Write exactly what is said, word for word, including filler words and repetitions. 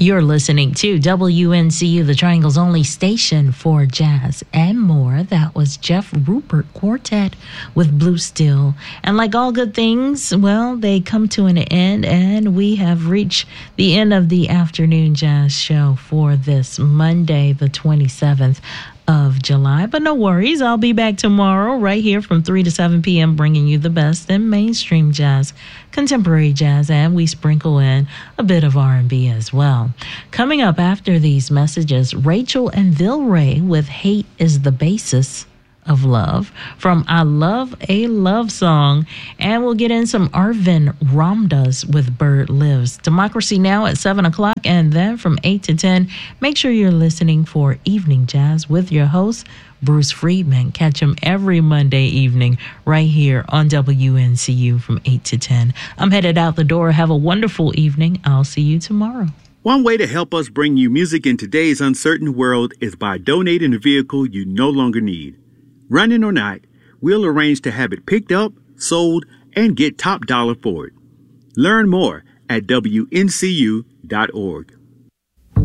You're listening to W N C U, the Triangle's only station for jazz and more. That was Jeff Rupert Quartet with Blue Steel. And like all good things, well, they come to an end, and we have reached the end of the afternoon jazz show for this Monday, the twenty-seventh of July. But no worries, I'll be back tomorrow right here from three to seven p.m. bringing you the best in mainstream jazz, contemporary jazz, and we sprinkle in a bit of R and B as well. Coming up after these messages, Rachel and Vilray with Hate is the Basis of Love from I Love a Love Song, and we'll get in some Arvind Ramdas with Bird Lives. Democracy Now! At seven o'clock, and then from eight to ten, make sure you're listening for Evening Jazz with your host, Bruce Friedman. Catch him every Monday evening right here on W N C U from eight to ten. I'm headed out the door. Have a wonderful evening. I'll see you tomorrow. One way to help us bring you music in today's uncertain world is by donating a vehicle you no longer need. Running or not, we'll arrange to have it picked up, sold, and get top dollar for it. Learn more at W N C U dot org.